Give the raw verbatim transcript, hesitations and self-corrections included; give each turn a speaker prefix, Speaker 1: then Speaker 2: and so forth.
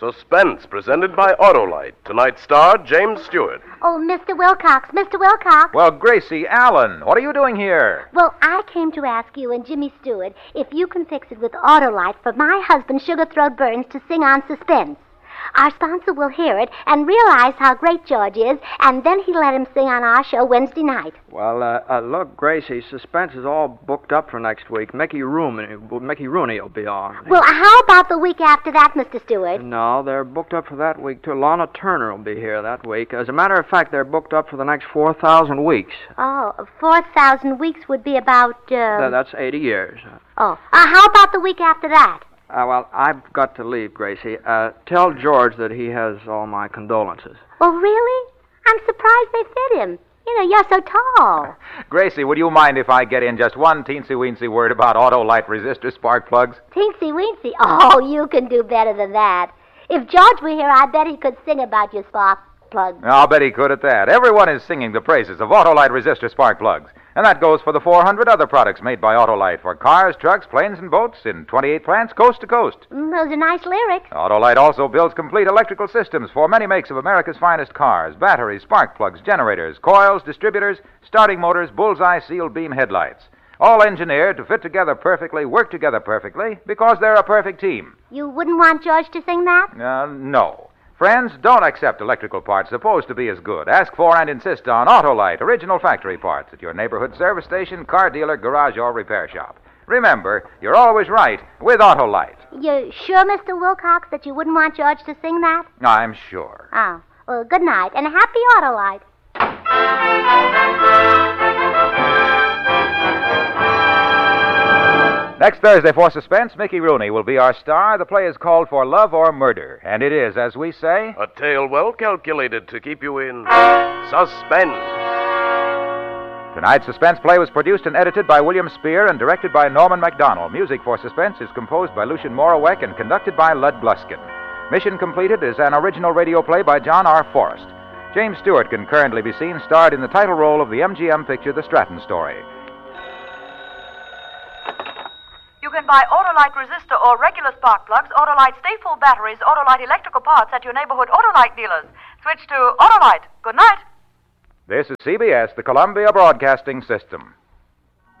Speaker 1: Suspense, presented by Autolite. Tonight's star, James Stewart.
Speaker 2: Oh, Mister Wilcox, Mister Wilcox.
Speaker 3: Well, Gracie Allen, what are you doing here?
Speaker 2: Well, I came to ask you and Jimmy Stewart if you can fix it with Autolite for my husband, Sugar Throat Burns, to sing on Suspense. Our sponsor will hear it and realize how great George is, and then he'll let him sing on our show Wednesday night.
Speaker 4: Well, uh, uh, look, Gracie, Suspense is all booked up for next week. Mickey Rooney, Mickey Rooney will be on.
Speaker 2: Well, how about the week after that, Mister Stewart?
Speaker 4: No, they're booked up for that week, too. Lana Turner will be here that week. As a matter of fact, they're booked up for the next four thousand weeks.
Speaker 2: Oh, four thousand weeks would be about, uh...
Speaker 4: Th- That's eighty years.
Speaker 2: Oh, uh, how about the week after that?
Speaker 4: Uh, well, I've got to leave, Gracie. Uh, tell George that he has all my condolences.
Speaker 2: Oh, really? I'm surprised they fit him. You know, you're so tall.
Speaker 3: Gracie, would you mind if I get in just one teensy-weensy word about Autolite resistor spark plugs?
Speaker 2: Teensy-weensy? Oh, you can do better than that. If George were here, I bet he could sing about your spark plugs.
Speaker 3: I'll bet he could at that. Everyone is singing the praises of Autolite resistor spark plugs. And that goes for the four hundred other products made by Autolite for cars, trucks, planes, and boats in twenty-eight plants coast to coast.
Speaker 2: Mm, those are nice lyrics.
Speaker 3: Autolite also builds complete electrical systems for many makes of America's finest cars: batteries, spark plugs, generators, coils, distributors, starting motors, bullseye sealed beam headlights. All engineered to fit together perfectly, work together perfectly, because they're a perfect team.
Speaker 2: You wouldn't want George to sing that?
Speaker 3: Uh, no. Friends, don't accept electrical parts supposed to be as good. Ask for and insist on Autolite original factory parts at your neighborhood service station, car dealer, garage, or repair shop. Remember, you're always right with Autolite.
Speaker 2: You sure, Mister Wilcox, that you wouldn't want George to sing that?
Speaker 3: I'm sure.
Speaker 2: Oh, well, good night, and a happy Autolite.
Speaker 3: Next Thursday for Suspense, Mickey Rooney will be our star. The play is called For Love or Murder, and it is, as we say...
Speaker 1: A tale well calculated to keep you in suspense.
Speaker 3: Tonight's Suspense play was produced and edited by William Spear and directed by Norman MacDonald. Music for Suspense is composed by Lucien Morawek and conducted by Lud Gluskin. Mission Completed is an original radio play by John R. Forrest. James Stewart can currently be seen starred in the title role of the M G M picture The Stratton Story.
Speaker 5: You can buy Autolite resistor or regular spark plugs, Autolite stay-full batteries, Autolite electrical parts at your neighborhood Autolite dealers. Switch to Autolite. Good night.
Speaker 3: This is C B S, the Columbia Broadcasting System.